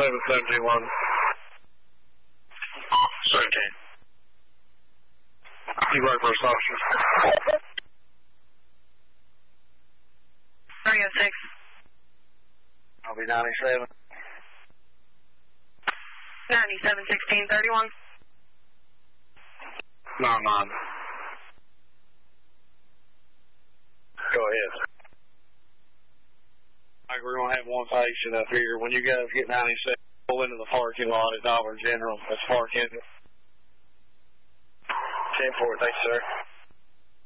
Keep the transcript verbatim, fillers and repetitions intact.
seven seventeen one. seventeen. You right first officer. three oh six. I'll be ninety-seven. ninety-seven sixteen thirty-one. nine nine. Go ahead. All right, we're going to have one patient up here. When you guys get ninety-seven, pull into the parking lot at Dollar General. That's park in. ten four, thanks, sir.